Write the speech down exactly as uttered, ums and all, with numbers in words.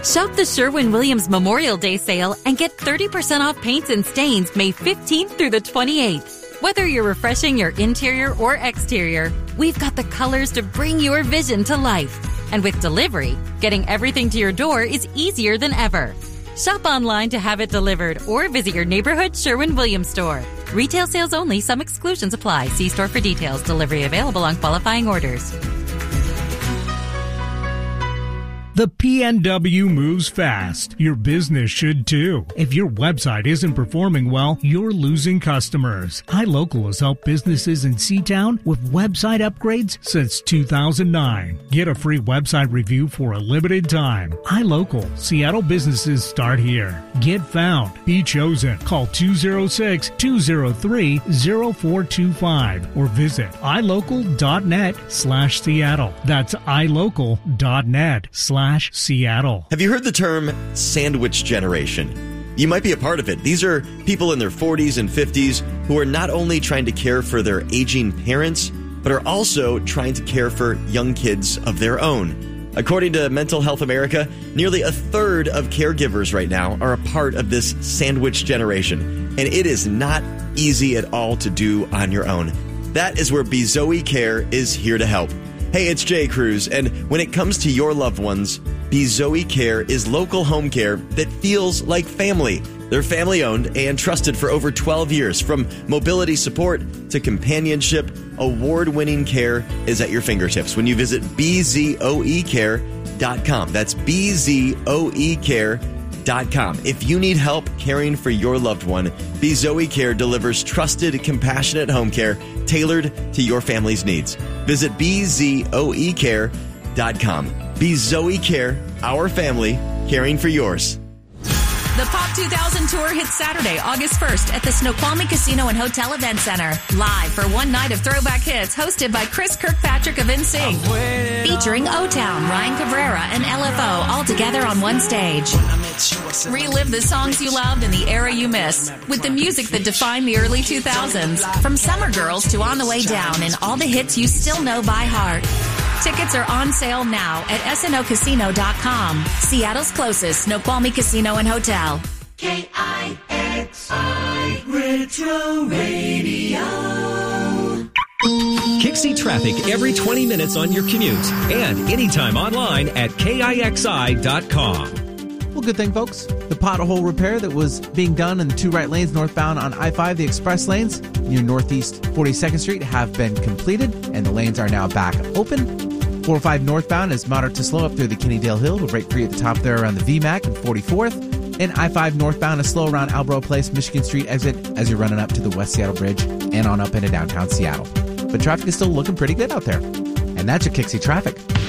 Shop the Sherwin-Williams Memorial Day sale and get thirty percent off paints and stains May fifteenth through the twenty-eighth. Whether you're refreshing your interior or exterior, we've got the colors to bring your vision to life. And with delivery, getting everything to your door is easier than ever. Shop online to have it delivered or visit your neighborhood Sherwin-Williams store. Retail sales only. Some exclusions apply. See store for details. Delivery available on qualifying orders. The P N W moves fast. Your business should too. If your website isn't performing well, you're losing customers. iLocal has helped businesses in C-Town with website upgrades since two thousand nine. Get a free website review for a limited time. iLocal. Seattle businesses start here. Get found. Be chosen. Call two oh six, two oh three, oh four two five or visit ilocal.net slash Seattle. That's ilocal.net slash Seattle. Have you heard the term sandwich generation? You might be a part of it. These are people in their forties and fifties who are not only trying to care for their aging parents, but are also trying to care for young kids of their own. According to Mental Health America, nearly a third of caregivers right now are a part of this sandwich generation, and it is not easy at all to do on your own. That is where Bezoe Care is here to help. Hey, it's Jay Cruz, and when it comes to your loved ones, Bezoe Care is local home care that feels like family. They're family-owned and trusted for over twelve years. From mobility support to companionship, award-winning care is at your fingertips when you visit B Z O E care dot com. That's B Z O E care dot com. If you need help caring for your loved one, Bezoe Care delivers trusted, compassionate home care tailored to your family's needs. Visit B Z O E care dot com. Bezoe Care, our family, caring for yours. The Pop two thousand Tour hits Saturday, August first at the Snoqualmie Casino and Hotel Event Center. Live for one night of throwback hits hosted by Chris Kirkpatrick of N Sync. Featuring O-Town, Ryan Cabrera, and L F O all together on one stage. Relive the songs you loved and the era you miss with the music that defined the early two thousands. From Summer Girls to On the Way Down and all the hits you still know by heart. Tickets are on sale now at S N O casino dot com. Seattle's closest Snoqualmie Casino and Hotel. K I X I Retro Radio. Kixie traffic every twenty minutes on your commute and anytime online at K I X I dot com. Well, good thing, folks. The pothole repair that was being done in the two right lanes northbound on I five, the express lanes near Northeast forty-second Street, have been completed, and the lanes are now back open. four oh five northbound is moderate to slow up through the Kennydale Hill. We'll break free at the top there around the V MAC and forty-fourth. And I five northbound is slow around Albro Place, Michigan Street exit as you're running up to the West Seattle Bridge and on up into downtown Seattle. But traffic is still looking pretty good out there. And that's your Kixie traffic.